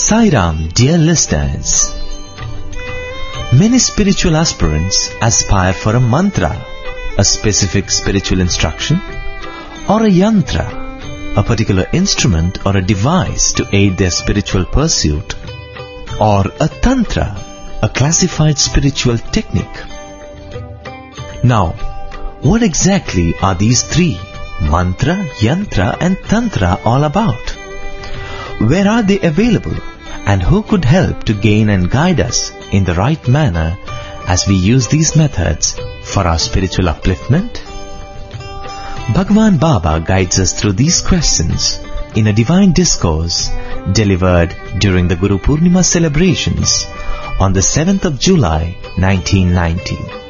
Sai Ram, dear listeners. Many spiritual aspirants aspire for a mantra, a specific spiritual instruction, or a yantra, a particular instrument or a device to aid their spiritual pursuit, or a tantra, a classified spiritual technique. Now, what exactly are these three, mantra, yantra and tantra, all about? Where are they available, and who could help to gain and guide us in the right manner as we use these methods for our spiritual upliftment? Bhagwan Baba guides us through these questions in a divine discourse delivered during the Guru Purnima celebrations on the 7th of July 1990.